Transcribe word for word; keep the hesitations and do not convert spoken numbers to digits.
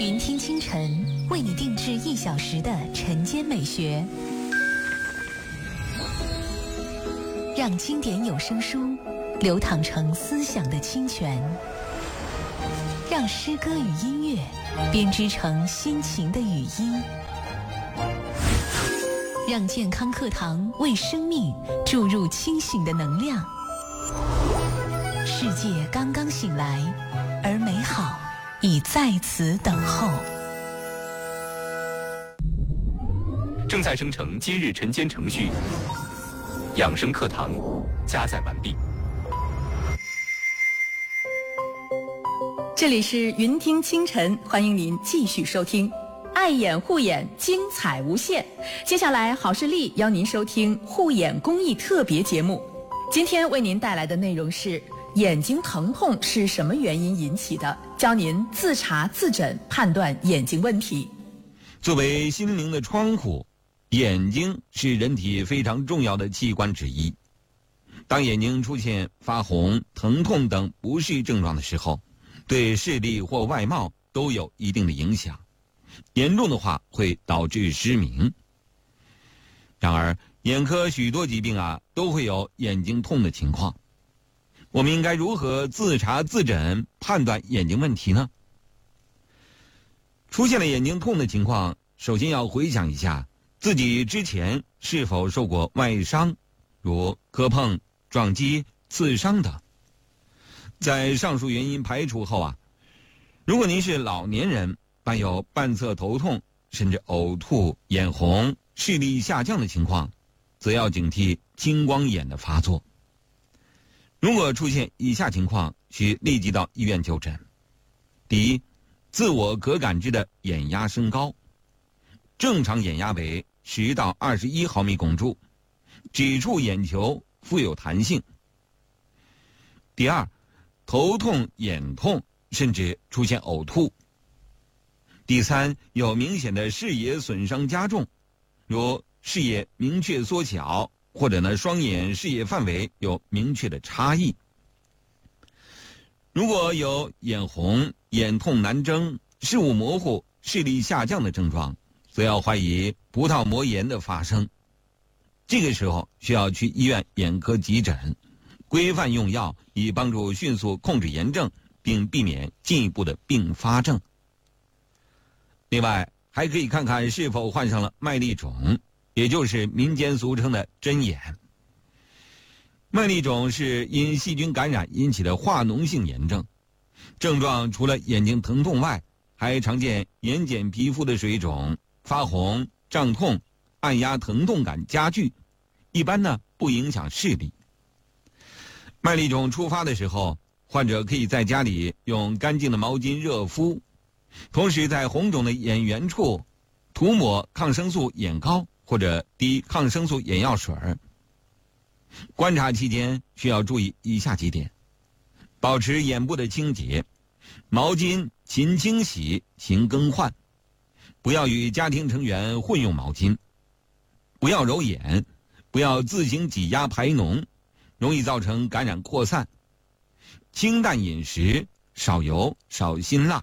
云听清晨为你定制一小时的晨间美学，让经典有声书流淌成思想的清泉，让诗歌与音乐编织成心情的语音，让健康课堂为生命注入清醒的能量。世界刚刚醒来，而美好已在此等候。 正在生成今日晨间程序，养生课堂加载完毕。 这里是云听清晨，欢迎您继续收听。爱眼护眼，精彩无限。接下来，好视力邀您收听护眼公益特别节目。今天为您带来的内容是：眼睛疼痛是什么原因引起的？教您自查自诊，判断眼睛问题。 作为心灵的窗户，眼睛是人体非常重要的器官之一。当眼睛出现发红、疼痛等不适症状的时候，对视力或外貌都有一定的影响，严重的话会导致失明。然而，眼科许多疾病啊都会有眼睛痛的情况。我们应该如何自查自诊，判断眼睛问题呢？出现了眼睛痛的情况，首先要回想一下自己之前是否受过外伤，如磕碰、撞击、刺伤等。在上述原因排除后啊，如果您是老年人，伴有半侧头痛，甚至呕吐、眼红、视力下降的情况，则要警惕青光眼的发作。如果出现以下情况，需立即到医院就诊。第一，自我可感知的眼压升高，正常眼压为十到二十一毫米汞柱，指处眼球富有弹性。第二，头痛、眼痛，甚至出现呕吐。第三，有明显的视野损伤加重，如视野明确缩小，或者呢双眼视野范围有明确的差异。如果有眼红、眼痛难睁、视物模糊、视力下降的症状，则要怀疑葡萄膜炎的发生。这个时候需要去医院眼科急诊，规范用药，以帮助迅速控制炎症，并避免进一步的并发症。另外，还可以看看是否患上了麦粒肿，也就是民间俗称的针眼。麦粒肿是因细菌感染引起的化脓性炎症，症状除了眼睛疼痛外，还常见眼睑皮肤的水肿、发红、胀痛、按压疼痛感加剧，一般呢不影响视力。麦粒肿出发的时候，患者可以在家里用干净的毛巾热敷，同时在红肿的眼缘处涂抹抗生素眼膏或者滴抗生素眼药水。观察期间需要注意以下几点：保持眼部的清洁，毛巾勤清洗，勤更换，不要与家庭成员混用毛巾，不要揉眼，不要自行挤压排脓，容易造成感染扩散。清淡饮食，少油少辛辣，